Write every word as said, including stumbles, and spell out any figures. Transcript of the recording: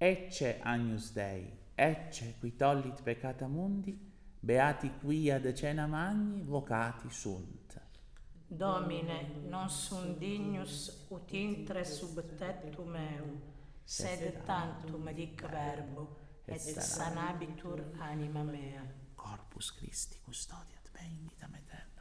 Ecce Agnus Dei, ecce qui tollit peccata mundi, beati quia decena magni vocati sunt. Domine, non sum dignus ut intre sub tectum meum, sed tantum dic verbo, et sanabitur anima mea. Corpus Christi custodiat me in vitam aeterna.